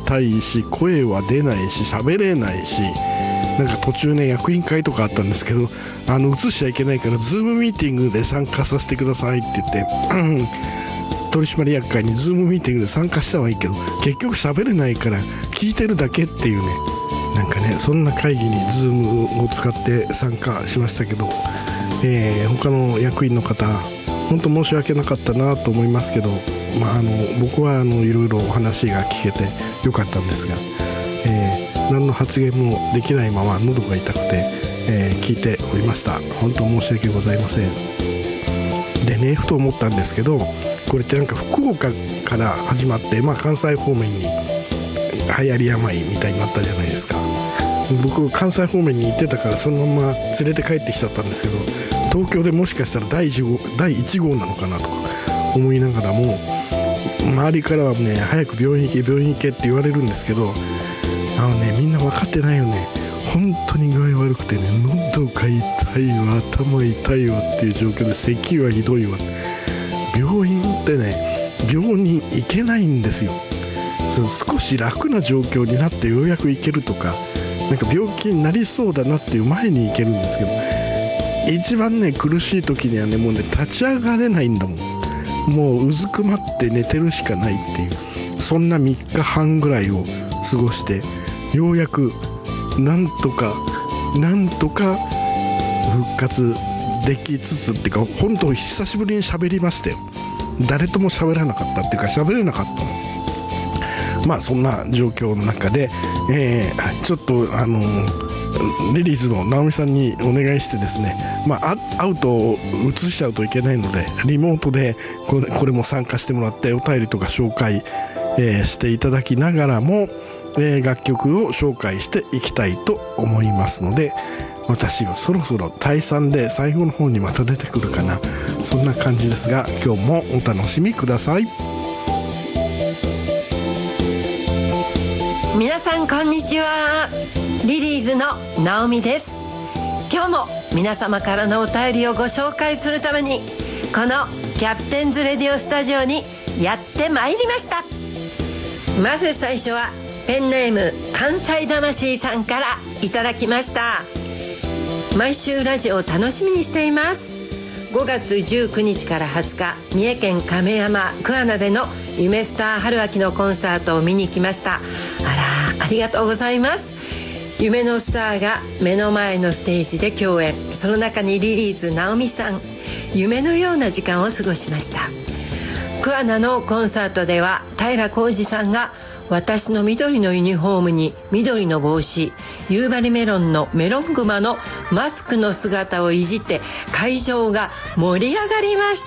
痛いし、声は出ないし、喋れないし、なんか途中ね役員会とかあったんですけど、映しちゃいけないからズームミーティングで参加させてくださいって言って取締役会にズームミーティングで参加したはいいけど、結局喋れないから聞いてるだけっていうね、なんかね、そんな会議にズームを使って参加しましたけど、他の役員の方本当申し訳なかったなと思いますけど、僕はいろいろお話が聞けてよかったんですが、何の発言もできないまま喉が痛くて、聞いておりました。本当申し訳ございません。でね、ふと思ったんですけど、これってなんか福岡から始まって、関西方面に流行り病みたいになったじゃないですか。僕関西方面に行ってたからそのまま連れて帰ってきちゃったんですけど、東京でもしかしたら第1号なのかなとか思いながらも、周りからはね、早く病院行けって言われるんですけど、みんな分かってないよね。本当に具合悪くてね、喉が痛いわ、頭痛いわっていう状況で、咳はひどいわ。病院ってね、病に行けないんですよ。少し楽な状況になってようやく行けるとか、なんか病気になりそうだなっていう前に行けるんですけど、一番ね苦しい時にはね、もうね立ち上がれないんだもん。もううずくまって寝てるしかないっていう、そんな3日半ぐらいを過ごして、ようやくなんとか復活できつつっていうか、本当久しぶりに喋りましたよ。誰とも喋らなかったっていうか、喋れなかったの。そんな状況の中で、ちょっとリリーズの直美さんにお願いしてですね、会うと映しちゃうといけないので、リモートでこれも参加してもらって、お便りとか紹介、していただきながらも、楽曲を紹介していきたいと思いますので、私はそろそろ退散で最後の方にまた出てくるかな、そんな感じですが、今日もお楽しみください。 皆さんこんにちは。リリーズの直美です。今日も皆様からのお便りをご紹介するために、このキャプテンズレディオスタジオにやってまいりました。まず最初はペンネーム関西魂さんからいただきました。毎週ラジオを楽しみにしています。5月19日から20日、三重県亀山桑名での夢スター春秋のコンサートを見に来ました。ありがとうございます。夢のスターが目の前のステージで共演、その中にリリーズ直美さん、夢のような時間を過ごしました。桑名のコンサートでは平浩二さんが私の緑のユニフォームに緑の帽子、夕張メロンのメロングマのマスクの姿をいじって会場が盛り上がりました。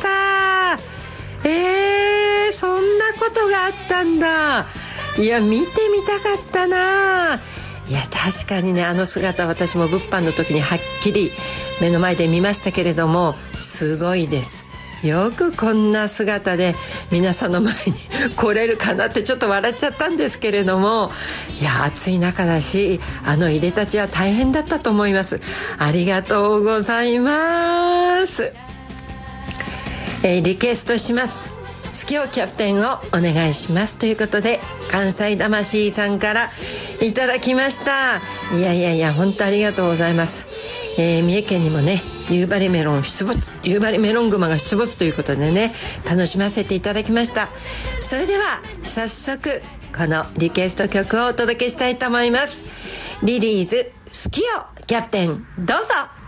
そんなことがあったんだ。いや、見てみたかったな。いや、確かにね、あの姿、私も物販の時にはっきり目の前で見ましたけれども、すごいです。よくこんな姿で皆さんの前に来れるかなってちょっと笑っちゃったんですけれども、いや、暑い中だし、いでたちは大変だったと思います。ありがとうございます。リクエストします。好きをキャプテンをお願いしますということで、関西魂さんからいただきました。いや本当ありがとうございます。三重県にもね、夕張メロングマが出没ということでね、楽しませていただきました。それでは早速このリクエスト曲をお届けしたいと思います。リリーズ好きよキャプテン、どうぞ。